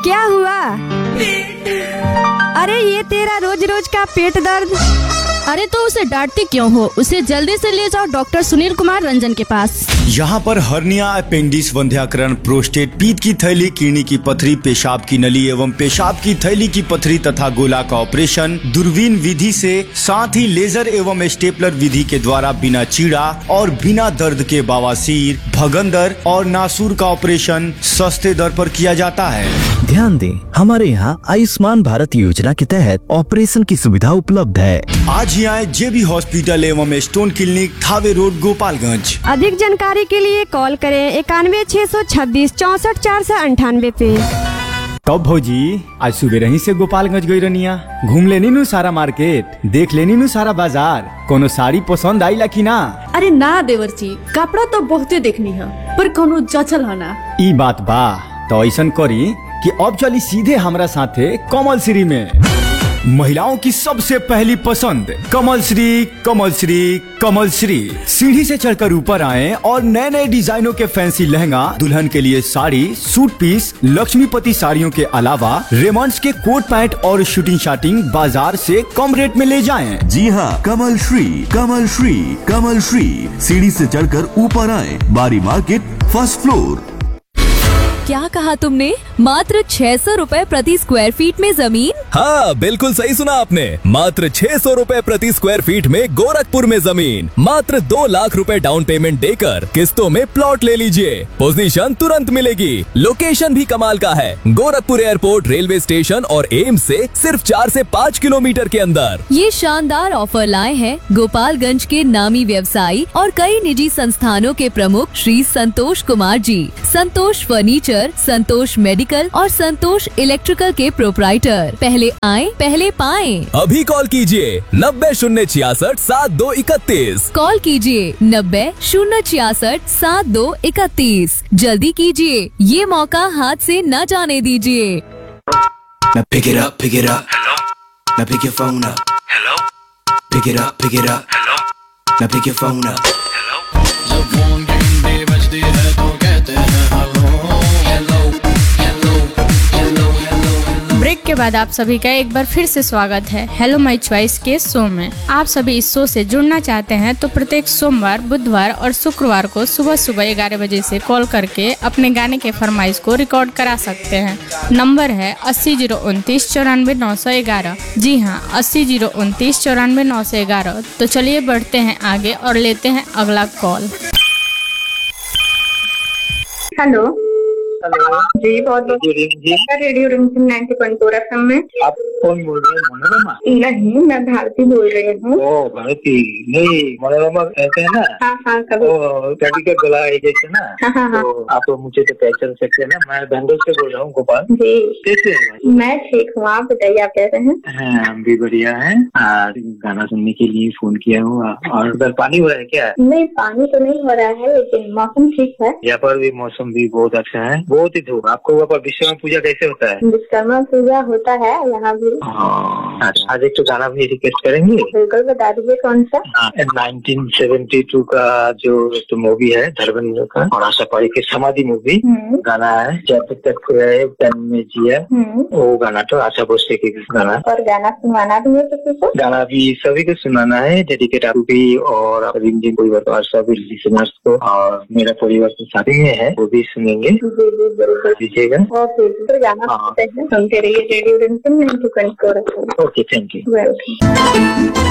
क्या हुआ? अरे ये तेरा रोज रोज का पेट दर्द। अरे तो उसे डांटती क्यों हो? उसे जल्दी से ले जाओ डॉक्टर सुनील कुमार रंजन के पास। यहाँ पर हर्निया, अपेंडिक्स, वंध्याकरण, प्रोस्टेट, पीत की थैली, किडनी की पथरी, पेशाब की नली एवं पेशाब की थैली की पथरी तथा गोला का ऑपरेशन दूरबीन विधि से, साथ ही लेजर एवं स्टेपलर विधि के द्वारा बिना चीड़ा और बिना दर्द के बवासीर, भगंदर और नासूर का ऑपरेशन सस्ते दर पर किया जाता है। ध्यान दें, हमारे यहाँ आयुष्मान भारत योजना के तहत ऑपरेशन की सुविधा उपलब्ध है। आज ही आए जेबी हॉस्पिटल एवं stone clinic, Thawe road, Gopalganj. अधिक जानकारी के लिए कॉल करें 91 626 64 498 पे। तब भौजी आज सुबह ही से गोपालगंज गई रनिया, घूम लेनी नु सारा मार्केट, देख लेनी नु सारा बाजार, कोनो साड़ी पसंद आईला की ना? अरे ना देवरची, कपड़ा तो बहुते देखनी है पर कोनो जचल है ना। ई बात बा तो ऐसा करी कि अब चली सीधे हमरा साथे कमल श्री में। महिलाओं की सबसे पहली पसंद कमल श्री, कमल श्री, कमल श्री। सीढ़ी से चढ़कर ऊपर आए और नए नए डिजाइनों के फैंसी लहंगा, दुल्हन के लिए साड़ी, सूट पीस, लक्ष्मीपति साड़ियों के अलावा रेमंड्स के कोट पैंट और शूटिंग शाटिंग बाजार से कम रेट में ले जाएं। जी हाँ, कमल श्री, कमल श्री, कमल श्री। सीढ़ी से चढ़कर ऊपर आए, बारी मार्केट, फर्स्ट फ्लोर। क्या कहा तुमने? मात्र 600 रुपए प्रति स्क्वायर फीट में जमीन? हाँ, बिल्कुल सही सुना आपने। मात्र 600 रुपए प्रति स्क्वायर फीट में गोरखपुर में जमीन। मात्र 2 लाख रुपए डाउन पेमेंट देकर किस्तों में प्लॉट ले लीजिए। पोजीशन तुरंत मिलेगी। लोकेशन भी कमाल का है। गोरखपुर एयरपोर्ट, रेलवे स्टेशन और एम्स से सिर्फ 4 से 5 किलोमीटर के अंदर। ये शानदार ऑफर लाए हैं गोपालगंज के नामी व्यवसायी और कई निजी संस्थानों के प्रमुख श्री संतोष कुमार जी। संतोष फर्नीचर, संतोष मेडिकल और संतोष इलेक्ट्रिकल के प्रोप्राइटर। पहले आएं, पहले पाएं। अभी कॉल कीजिए 90 066 7231। कॉल कीजिए 90 066 7231। जल्दी कीजिए, ये मौका हाथ से न जाने दीजिए। Now pick it up, pick it up. Hello. Now pick your phone up. Hello. Pick it up, pick it up. Hello. Now pick your phone up. Hello. जब फोन घंटे बजती है तो कहते हैं hello hello hello hello hello. Break के बाद आप सभी का एक बार फिर से स्वागत है हेलो माय चॉइस के शो में। आप सभी इस शो से जुड़ना चाहते हैं तो प्रत्येक सोमवार, बुधवार और शुक्रवार को सुबह सुबह 11 बजे से कॉल करके अपने गाने के फरमाइश को रिकॉर्ड करा सकते हैं। नंबर है 80 029 94 911। जी हाँ, 80 029 94 911। तो चलिए बढ़ते हैं आगे और लेते हैं अगला कॉल। हेलो जी, बहुत बहुत रेडियो रिमझिम 90.4 FM में। आप कौन बोल रहे हैं? मनोरमा? नहीं, मैं भारती बोल रही हूँ। ओ भारती, नहीं मनोरमा कहते हैं ना। हाँ हाँ, कभी कभी का गला है जैसे ना। हाँ हाँ। तो आप मुझे तो पहचान सकते हैं ना। मैं बेंगलोर से बोल रहा हूँ, गोपाल जी। कैसे हैं? मैं ठीक हूँ, आप बताइए, आप कैसे हैं? हाँ, हम भी बढ़िया हैं। गाना सुनने के लिए फोन किया हुआ। और उधर पानी हो रहा है क्या? नहीं, पानी तो नहीं हो रहा है लेकिन मौसम ठीक है। यहाँ पर भी मौसम भी बहुत अच्छा है, बहुत ही धूप। आपको वहाँ पर विश्वकर्मा पूजा कैसे होता है? विश्वकर्मा पूजा होता है यहाँ भी। आज एक तो गाना भी रिक्वेस्ट करेंगे? बिल्कुल, बता दीजिए कौन सा। 1972 का जो मूवी है धर्मेंद्र का, और आशा पारी की समाधि मूवी गाना है, जब तक तन में जिया। वो गाना तो आशा भोसले की गाना। और गाना सुनाना भी है किसी को? गाना भी सभी को सुनाना है, डेडिकेट आपको भी और रिमझिम परिवार को और सभी लिसनर्स को। और मेरा परिवार तो शादी में है, वो भी सुनेंगे दीजिएगा। और गाना सुनते रहिए रेडियो रिमझिम 90.4 FM। Okay, thank you.